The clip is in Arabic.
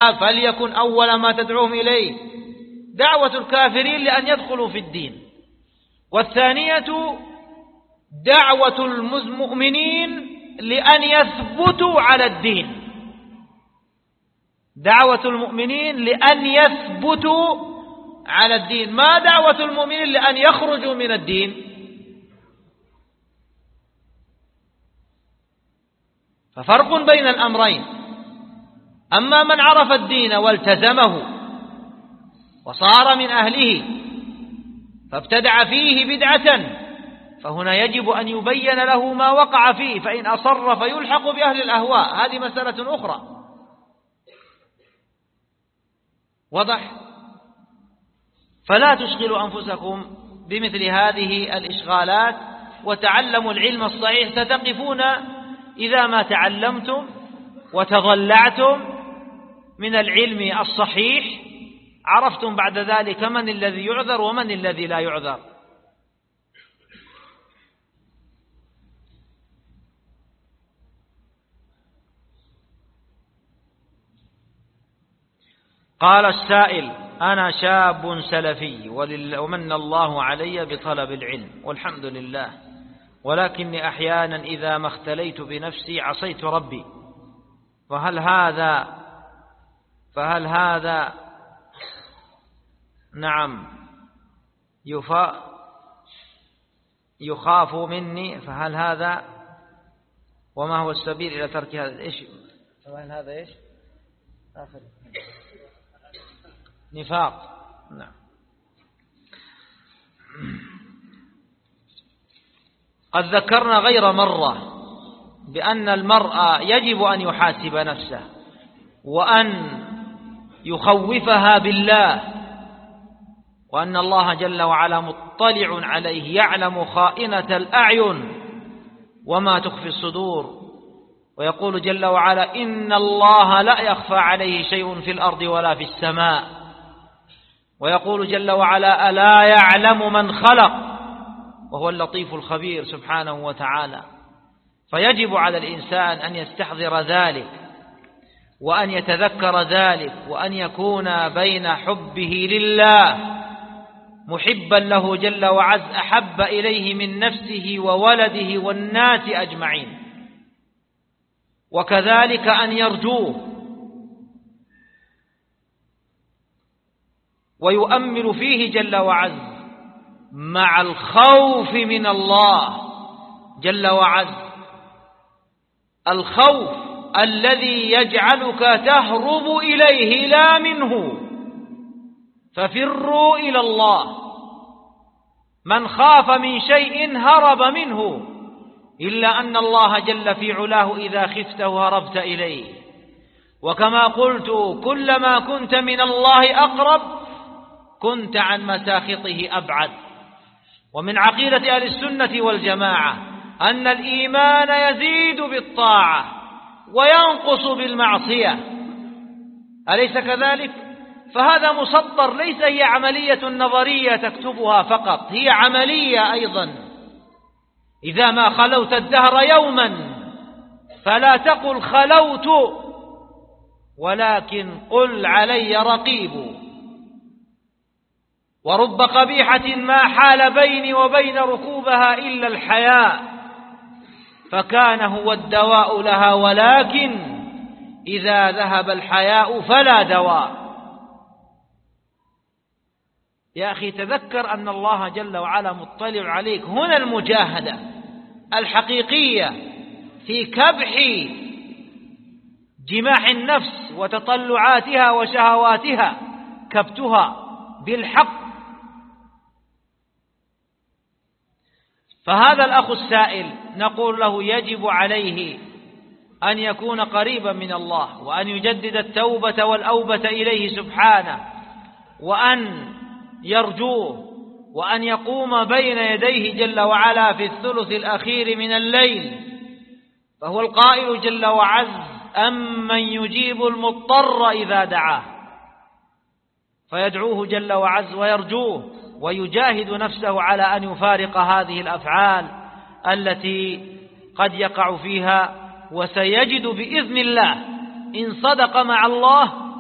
فليكن أول ما تدعوهم إليه دعوة الكافرين لأن يدخلوا في الدين، والثانية دعوة المؤمنين لأن يثبتوا على الدين، دعوة المؤمنين لأن يثبتوا على الدين، ما دعوة المؤمنين لأن يخرجوا من الدين. ففرق بين الأمرين. أما من عرف الدين والتزمه وصار من أهله فابتدع فيه بدعة، فهنا يجب أن يبين له ما وقع فيه، فإن أصر فيلحق بأهل الأهواء، هذه مسألة أخرى. واضح؟ فلا تشغلوا أنفسكم بمثل هذه الإشغالات، وتعلموا العلم الصحيح. ستقفون إذا ما تعلمتم وتضلعتم من العلم الصحيح، عرفتم بعد ذلك من الذي يعذر ومن الذي لا يعذر. قال السائل: أنا شاب سلفي ومن الله علي بطلب العلم والحمد لله، ولكني أحيانا إذا ما اختليت بنفسي عصيت ربي، فهل هذا نعم يخاف مني؟ فهل هذا وما هو السبيل إلى ترك هذا؟ إيش هذا؟ إيش آخر نفاق. نعم. قد ذكرنا غير مرة بأن المرء يجب أن يحاسب نفسه وأن يخوفها بالله، وأن الله جل وعلا مطلع عليه، يعلم خائنة الأعين وما تخفي الصدور. ويقول جل وعلا: إن الله لا يخفى عليه شيء في الأرض ولا في السماء. ويقول جل وعلا: ألا يعلم من خلق وهو اللطيف الخبير سبحانه وتعالى. فيجب على الإنسان أن يستحضر ذلك وأن يتذكر ذلك، وأن يكون بين حبه لله محبا له جل وعز، أحب إليه من نفسه وولده والناس أجمعين، وكذلك أن يرجوه ويؤمل فيه جل وعز مع الخوف من الله جل وعز، الخوف الذي يجعلك تهرب إليه لا منه. ففروا إلى الله، من خاف من شيء هرب منه، إلا أن الله جل في علاه إذا خفته هربت إليه. وكما قلت: كلما كنت من الله أقرب كنت عن مساخطه أبعد. ومن عقيدة أهل السنة والجماعة أن الإيمان يزيد بالطاعة وينقص بالمعصية، أليس كذلك؟ فهذا مسطر، ليس هي عملية نظرية تكتبها فقط، هي عملية أيضا. إذا ما خلوت الدهر يوما فلا تقل خلوت، ولكن قل علي رقيب. ورب قبيحة ما حال بيني وبين ركوبها إلا الحياء، فكان هو الدواء لها، ولكن إذا ذهب الحياء فلا دواء. يا أخي تذكر أن الله جل وعلا مطلع عليك. هنا المجاهدة الحقيقية في كبح جماح النفس وتطلعاتها وشهواتها، كبتها بالحق. فهذا الأخ السائل نقول له يجب عليه أن يكون قريبا من الله، وأن يجدد التوبة والأوبة إليه سبحانه، وأن يرجوه، وأن يقوم بين يديه جل وعلا في الثلث الأخير من الليل. فهو القائل جل وعز: أمن يجيب المضطر إذا دعاه. فيدعوه جل وعز ويرجوه، ويجاهد نفسه على أن يفارق هذه الأفعال التي قد يقع فيها، وسيجد بإذن الله إن صدق مع الله